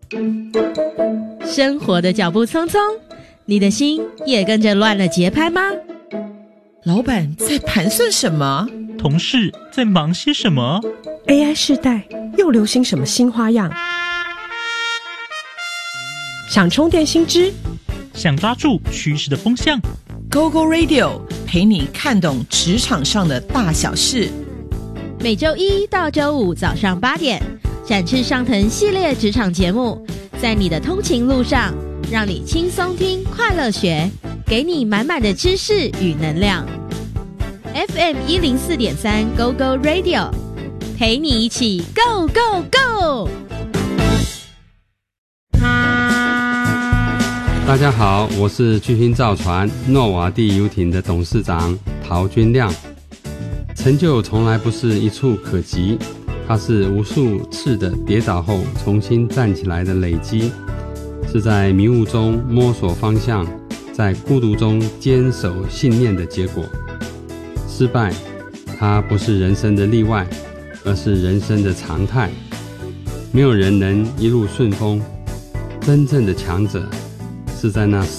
生活的脚步匆匆，你的心也跟着乱了节拍吗？ 老板在盘算什么？ 同事在忙些什么？ AI 世代又流行什么新花样？想充电新知， 想抓住趋势的风向， GoGo Radio 陪你看懂职场上的大小事。 每周一到周五早上8点，展翅上腾系列职场节目，在你的通勤路上，让你轻松听，快乐学，给你满满的知识与能量。FM 104.3 GoGo Radio， 陪你一起 Go Go Go！ 大家好，我是巨星造船诺瓦地游艇的董事长陶君亮。成就从来不是一触可及，它是无数次的跌倒后重新站起来的累积，是在迷雾中摸索方向，在孤独中坚守信念的结果。失败，它不是人生的例外，而是人生的常态。没有人能一路顺风，真正的强者是在那